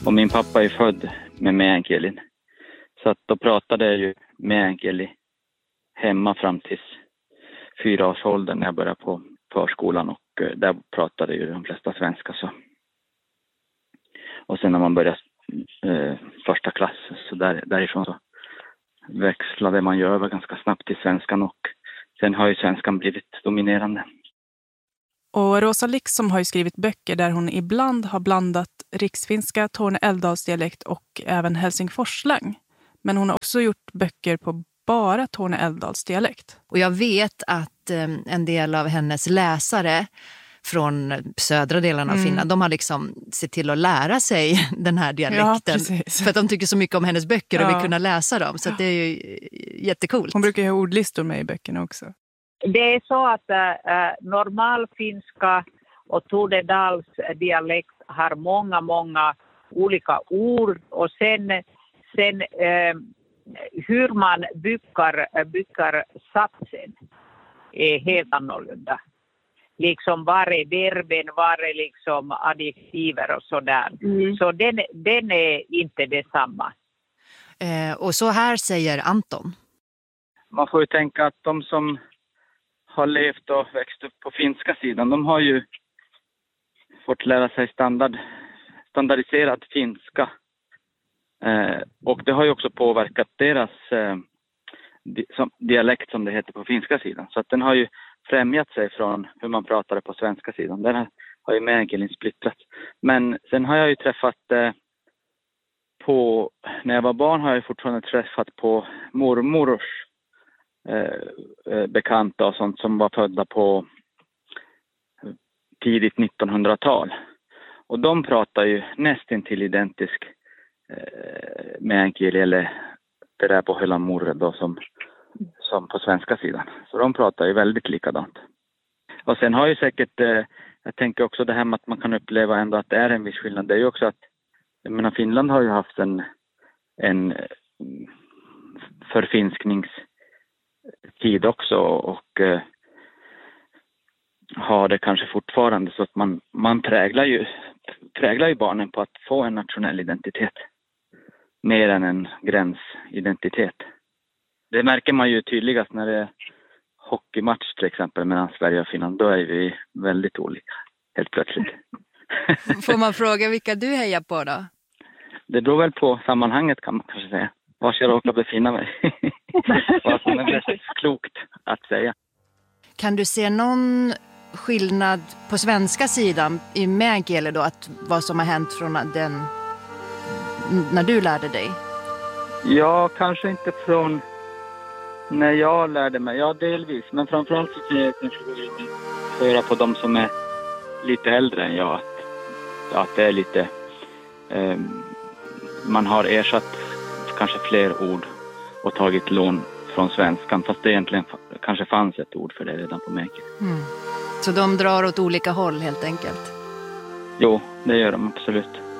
Och min pappa är född med meänkielin. Så att då pratade jag ju meänkieli hemma fram till 4-årsåldern när jag började på förskolan. Och där pratade ju de flesta svenska. Så. Och sen när man började första klass så därifrån så växlade man ju över ganska snabbt till svenskan. Och sen har ju svenskan blivit dominerande. Och Rosa Liksom har ju skrivit böcker där hon ibland har blandat riksfinska, Torne-Älvdalsdialekt och även Helsingforsslang. Men hon har också gjort böcker på bara Torne-Älvdalsdialekt. Och jag vet att en del av hennes läsare från södra delen av Finland, de har liksom sett till att lära sig den här dialekten. Ja, för att de tycker så mycket om hennes böcker och vill kunna läsa dem. Så att det är ju jättekult. Hon brukar ju ha ordlistor med i böckerna också. Det är så att normalfinska och Tornedals dialekt har många olika ord och sen hur man bygger satsen är helt annorlunda. Liksom var är verben, var är liksom adjektiver och sådär. Så den är inte detsamma. Och så här säger Anton. Man får ju tänka att de som har levt och växt upp på finska sidan, de har ju fått lära sig standardiserad finska. Och det har ju också påverkat deras dialekt som det heter på finska sidan. Så att den har ju främjat sig från hur man pratade på svenska sidan. Den har ju meänkielin splittrat. Men sen har jag ju träffat när jag var barn har jag fortfarande träffat på mormors bekanta och sånt som var födda på tidigt 1900-tal. Och de pratar ju nästintill identisk meänkieli eller det där på hela morre då som på svenska sidan. Så de pratar ju väldigt likadant. Och sen har ju säkert, jag tänker också det här med att man kan uppleva ändå att det är en viss skillnad. Det är ju också att, jag menar Finland har ju haft en förfinskningstid också och har det kanske fortfarande så att man präglar ju barnen på att få en nationell identitet. Mer än en gränsidentitet. Det märker man ju tydligast när det är hockeymatch till exempel mellan Sverige och Finland. Då är vi väldigt olika, helt plötsligt. Får man fråga vilka du hejar på då? Det beror väl på sammanhanget kan man kanske säga. Var jag råkar befinna mig. Vad som är mest klokt att säga. Kan du se någon skillnad på svenska sidan i meänkieli då? Vad som har hänt från när du lärde dig? Ja, kanske inte från när jag lärde mig. Ja, delvis. Men framförallt så kan jag kanske höra på de som är lite äldre än jag. Att det är lite... man har ersatt kanske fler ord och tagit lån från svenskan. Fast det egentligen kanske fanns ett ord för det redan på meänkieli. Så de drar åt olika håll helt enkelt? Jo, det gör de absolut.